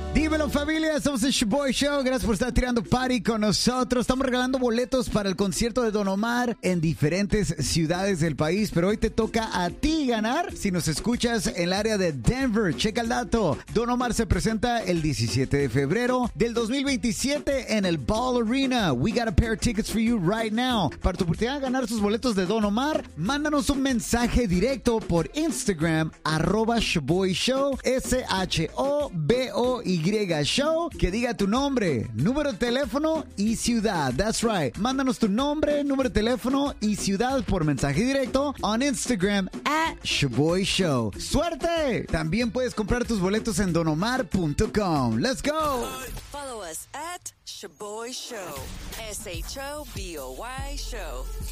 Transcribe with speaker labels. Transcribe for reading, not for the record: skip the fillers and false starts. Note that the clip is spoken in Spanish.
Speaker 1: Dímelo, familia, somos el Shoboy Show. Gracias por estar tirando party con nosotros. Estamos regalando boletos para el concierto de Don Omar en diferentes ciudades del país, pero hoy te toca a ti ganar si nos escuchas en el área de Denver. Checa el dato. Don Omar se presenta el 17 de febrero del 2027 en el Ball Arena. We got a pair of tickets for you right now. Para tu oportunidad de ganar tus boletos de Don Omar, mándanos un mensaje directo por Instagram, @Shoboy Show, SHOBOY Show, que diga tu nombre, número de teléfono y ciudad. That's right. Mándanos tu nombre, número de teléfono y ciudad por mensaje directo on Instagram @Shoboy Show. ¡Suerte! También puedes comprar tus boletos en donomar.com. Let's go.
Speaker 2: Follow us at Shoboy Show. SHOBOY Show.